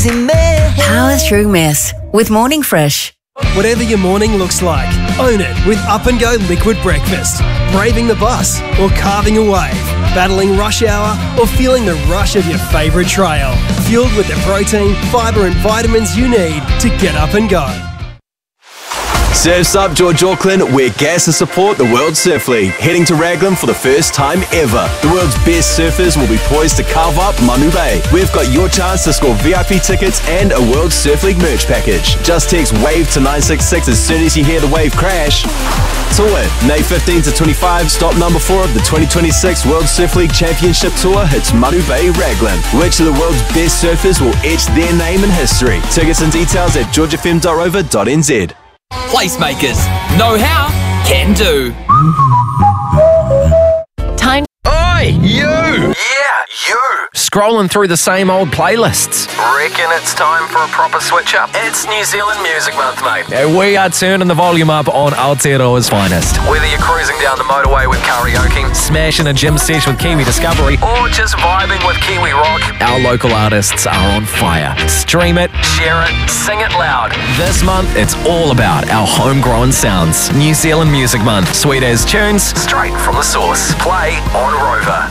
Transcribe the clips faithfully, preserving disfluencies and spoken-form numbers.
easy mess. Power through mess with Morning Fresh. Whatever your morning looks like, own it with Up and Go Liquid Breakfast. Braving the bus or carving a wave, battling rush hour or feeling the rush of your favourite trail. Fueled with the protein, fibre and vitamins you need to get up and go. Surf's Up George Auckland, where gas to support the World Surf League. Heading to Raglan for the first time ever. The world's best surfers will be poised to carve up Manu Bay. We've got your chance to score V I P tickets and a World Surf League merch package. Just text WAVE to nine six six as soon as you hear the wave crash. To win, May fifteenth to twenty-five, stop number four of the twenty twenty-six World Surf League Championship Tour hits Manu Bay Raglan. Which of the world's best surfers will etch their name in history? Tickets and details at george f m dot rover dot n z. Placemakers. Know how, can do. Time. Oi, you! Yeah, you! Scrolling through the same old playlists. Reckon it's time for a proper switch up? It's New Zealand Music Month, mate. Yeah, we are turning the volume up on Aotearoa's finest. Whether you're cruising down the motorway with karaoke, Smashing a gym sesh with Kiwi Discovery, or just vibing with Kiwi Rock, our local artists are on fire. Stream it, share it, sing it loud. This month, it's all about our homegrown sounds. New Zealand Music Month. Sweet as tunes. Straight from the source. Play on Rover.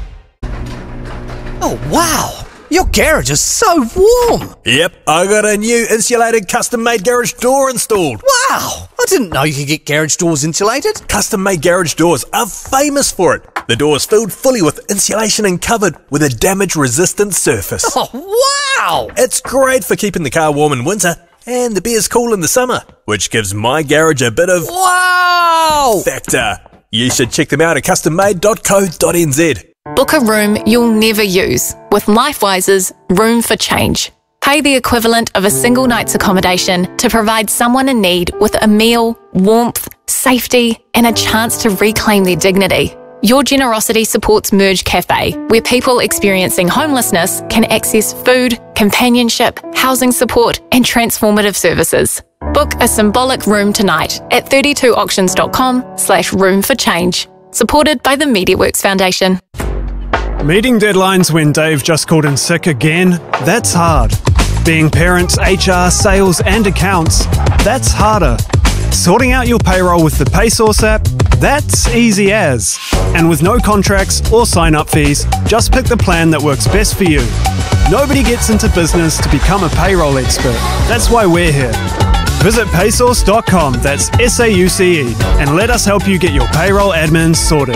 Oh, wow. Your garage is so warm. Yep, I got a new insulated custom-made garage door installed. Wow. I didn't know you could get garage doors insulated. Custom-made garage doors are famous for it. The door is filled fully with insulation and covered with a damage-resistant surface. Oh, wow. It's great for keeping the car warm in winter and the beers cool in the summer, which gives my garage a bit of wow factor. You should check them out at custom made dot co dot n z. Book a room you'll never use with LifeWise's Room for Change. Pay the equivalent of a single night's accommodation to provide someone in need with a meal, warmth, safety, and a chance to reclaim their dignity. Your generosity supports Merge Cafe, where people experiencing homelessness can access food, companionship, housing support, and transformative services. Book a symbolic room tonight at thirty-two auctions dot com slash room for change. Supported by the MediaWorks Foundation. Meeting deadlines when Dave just called in sick again? That's hard. Being parents, H R, sales and accounts? That's harder. Sorting out your payroll with the PaySauce app? That's easy as. And with no contracts or sign-up fees, just pick the plan that works best for you. Nobody gets into business to become a payroll expert. That's why we're here. Visit paysauce dot com, that's S A U C E, and let us help you get your payroll admin sorted.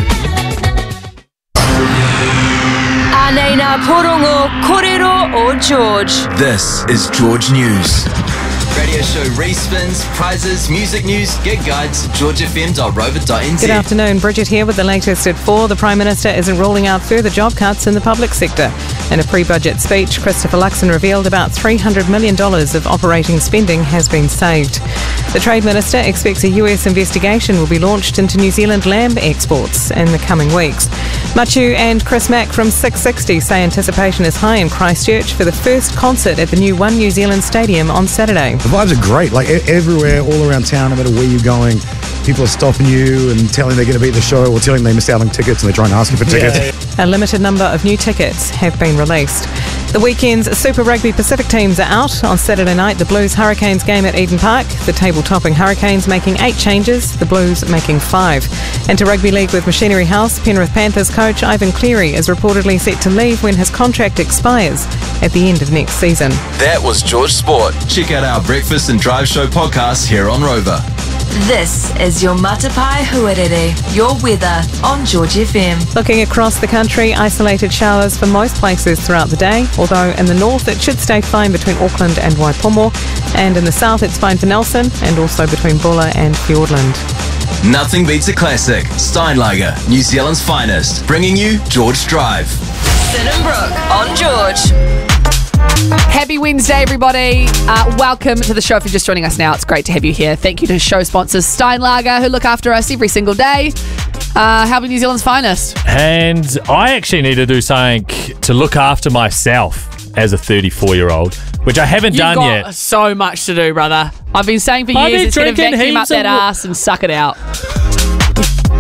Anena Porongo Korero o George. This is George News. Radio show respins, prizes, music news, gig guides, george f m dot rover dot n z. Good afternoon, Bridget here with the latest at four. The Prime Minister isn't ruling out further job cuts in the public sector. In a pre-budget speech, Christopher Luxon revealed about three hundred million dollars of operating spending has been saved. The Trade Minister expects a U S investigation will be launched into New Zealand lamb exports in the coming weeks. Machu and Chris Mack from six sixty say anticipation is high in Christchurch for the first concert at the new One New Zealand Stadium on Saturday. The vibes are great, like e- everywhere, all around town, no matter where you're going. People are stopping you and telling they're going to be at the show or telling they missed out on tickets and they're trying to ask you for tickets. Yeah. A limited number of new tickets have been released. The weekend's Super Rugby Pacific teams are out. On Saturday night, the Blues Hurricanes game at Eden Park. The table-topping Hurricanes making eight changes, the Blues making five. And to Rugby League with Machinery House, Penrith Panthers coach Ivan Cleary is reportedly set to leave when his contract expires at the end of next season. That was George Sport. Check out our Breakfast and Drive Show podcast here on Rover. This is your Matapai Huarere, your weather on George F M. Looking across the country, isolated showers for most places throughout the day, although in the north it should stay fine between Auckland and Waipomo, and in the south it's fine for Nelson and also between Bulla and Fiordland. Nothing beats a classic. Steinlager, New Zealand's finest, bringing you George Drive. Sin and Brooke on George. Happy Wednesday, everybody. Uh, welcome to the show. If you're just joining us now, it's great to have you here. Thank you to show sponsors Steinlager, who look after us every single day, uh, helping New Zealand's finest. And I actually need to do something to look after myself as a thirty-four-year-old, which I haven't You've done got yet. So much to do, brother. I've been saying for I've years been it's going to drinking vacuum up heaps that of- ass and suck it out.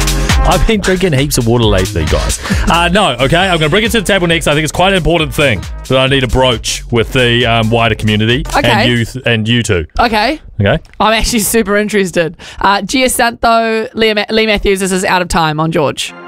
I've been drinking heaps of water lately, guys. Uh, no, okay, I'm going to bring it to the table next. I think it's quite an important thing that I need to broach with the um, wider community Okay. and youth and you two. Okay. Okay? I'm actually super interested. Uh, Gia Santo, Lee, Ma- Lee Matthews, this is Out of Time on George.